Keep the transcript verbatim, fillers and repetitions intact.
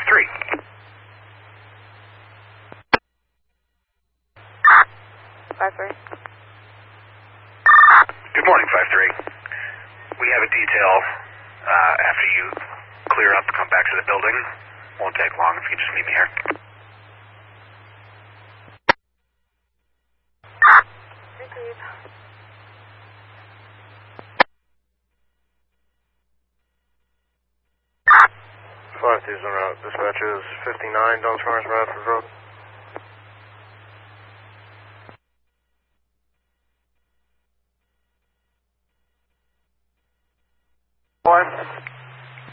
three. five three. Good morning, five three. We have a detail uh, after you clear up, come back to the building. Won't take long if you can just meet me here. Receive. five two is en route. Dispatch is fifty-nine, Dulles Farms, Radford Road.